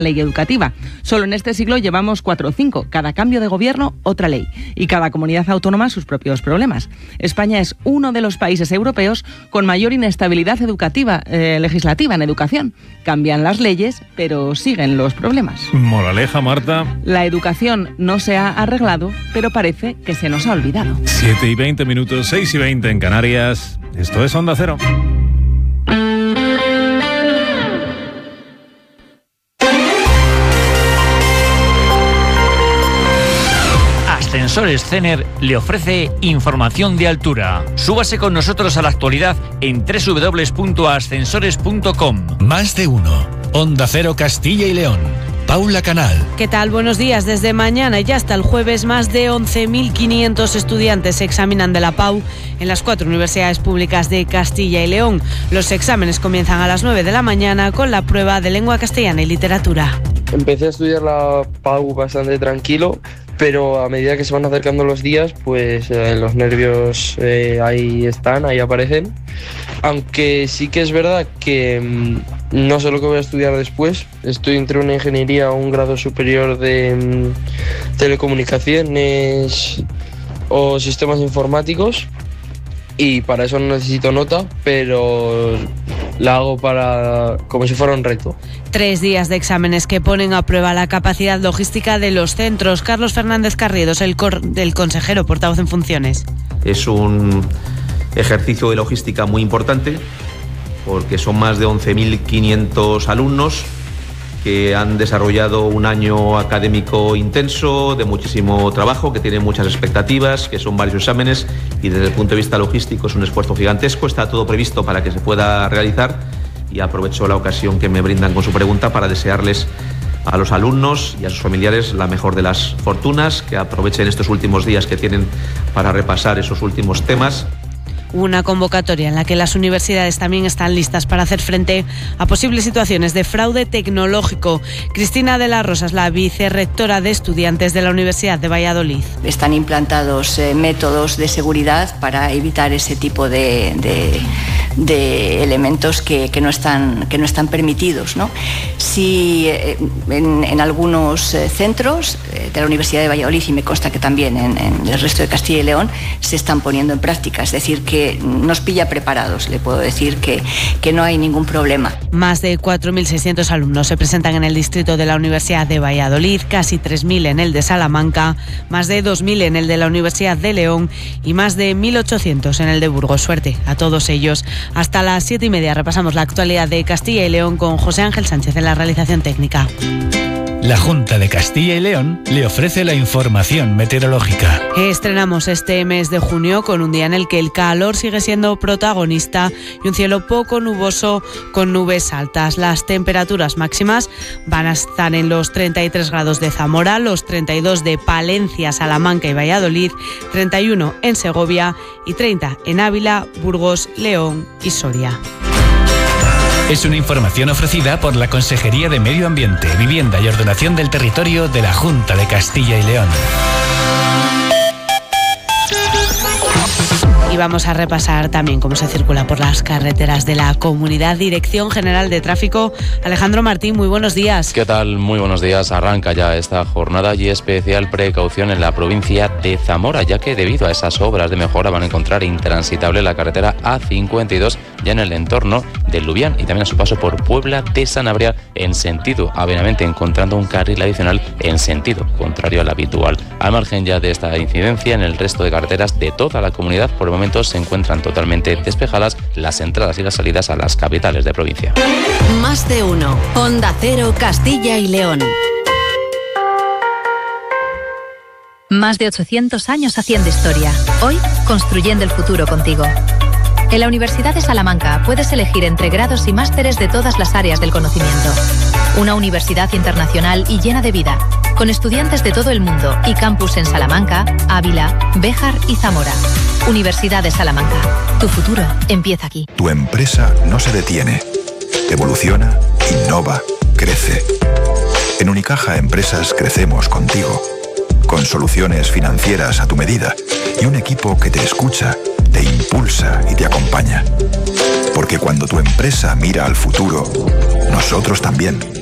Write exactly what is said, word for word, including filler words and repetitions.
ley educativa. Solo en este siglo llevamos cuatro o cinco. Cada cambio de gobierno, otra ley. Y cada comunidad autónoma sus propios problemas. España es uno de los países europeos con mayor inestabilidad educativa, eh, legislativa en educación. Cambian las leyes, pero siguen los problemas. Moraleja, Marta. La educación no se ha arreglado, pero parece que se nos ha olvidado. siete y veinte minutos, seis y veinte en Canarias. Esto es Onda Cero. Ascensores Cener le ofrece información de altura. Súbase con nosotros a la actualidad en doble u doble u doble u punto ascensores punto com. Más de uno. Onda Cero Castilla y León. Paula Canal. ¿Qué tal? Buenos días. Desde mañana y hasta el jueves, más de once mil quinientos estudiantes se examinan de la P A U en las cuatro universidades públicas de Castilla y León. Los exámenes comienzan a las nueve de la mañana con la prueba de lengua castellana y literatura. Empecé a estudiar la P A U bastante tranquilo, pero a medida que se van acercando los días, pues eh, los nervios eh, ahí están, ahí aparecen. Aunque sí que es verdad que mmm, no sé lo que voy a estudiar después. Estoy entre una ingeniería o un grado superior de mmm, telecomunicaciones o sistemas informáticos, y para eso no necesito nota, pero la hago para como si fuera un reto. Tres días de exámenes que ponen a prueba la capacidad logística de los centros. Carlos Fernández Carriedos, el, cor- del consejero portavoz en funciones. Es un ejercicio de logística muy importante porque son más de once mil quinientos alumnos que han desarrollado un año académico intenso, de muchísimo trabajo, que tienen muchas expectativas, que son varios exámenes, y desde el punto de vista logístico es un esfuerzo gigantesco. Está todo previsto para que se pueda realizar, y aprovecho la ocasión que me brindan con su pregunta para desearles a los alumnos y a sus familiares la mejor de las fortunas, que aprovechen estos últimos días que tienen para repasar esos últimos temas. Una convocatoria en la que las universidades también están listas para hacer frente a posibles situaciones de fraude tecnológico. Cristina de la Rosa es la vicerrectora de estudiantes de la Universidad de Valladolid. Están implantados eh, métodos de seguridad para evitar ese tipo de, de, de elementos que, que, no están, que no están permitidos, ¿no? Si eh, en, en algunos eh, centros eh, de la Universidad de Valladolid, y me consta que también en, en el resto de Castilla y León, se están poniendo en práctica, es decir, que nos pilla preparados. Le puedo decir que, que no hay ningún problema. Más de cuatro mil seiscientos alumnos se presentan en el distrito de la Universidad de Valladolid, casi tres mil en el de Salamanca, más de dos mil en el de la Universidad de León y más de mil ochocientos en el de Burgos. Suerte a todos ellos. Hasta las siete y media repasamos la actualidad de Castilla y León con José Ángel Sánchez en la realización técnica. La Junta de Castilla y León le ofrece la información meteorológica. Estrenamos este mes de junio con un día en el que el calor sigue siendo protagonista y un cielo poco nuboso con nubes altas. Las temperaturas máximas van a estar en los treinta y tres grados de Zamora, los treinta y dos de Palencia, Salamanca y Valladolid, treinta y uno en Segovia y treinta en Ávila, Burgos, León y Soria. Es una información ofrecida por la Consejería de Medio Ambiente, Vivienda y Ordenación del Territorio de la Junta de Castilla y León. Y vamos a repasar también cómo se circula por las carreteras de la comunidad. Dirección General de Tráfico, Alejandro Martín, muy buenos días. ¿Qué tal? Muy buenos días. Arranca ya esta jornada y especial precaución en la provincia de Zamora, ya que debido a esas obras de mejora van a encontrar intransitable la carretera A cincuenta y dos ya en el entorno del Lubián y también a su paso por Puebla de Sanabria en sentido a Benavente, encontrando un carril adicional en sentido contrario al habitual. Al margen ya de esta incidencia, en el resto de carreteras de toda la comunidad por el momento se encuentran totalmente despejadas las entradas y las salidas a las capitales de provincia. Más de uno. Onda Cero Castilla y León. Más de ochocientos años haciendo historia. Hoy, construyendo el futuro contigo. En la Universidad de Salamanca puedes elegir entre grados y másteres de todas las áreas del conocimiento. Una universidad internacional y llena de vida, con estudiantes de todo el mundo y campus en Salamanca, Ávila, Béjar y Zamora. Universidad de Salamanca. Tu futuro empieza aquí. Tu empresa no se detiene. Evoluciona, innova, crece. En Unicaja Empresas crecemos contigo. Con soluciones financieras a tu medida y un equipo que te escucha, te impulsa y te acompaña. Porque cuando tu empresa mira al futuro, nosotros también.